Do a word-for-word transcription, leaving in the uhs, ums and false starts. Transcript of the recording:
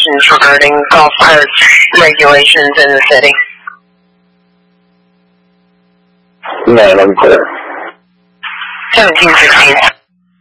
questions regarding golf cart regulations in the city? No, I'm clear. seventeen sixteen.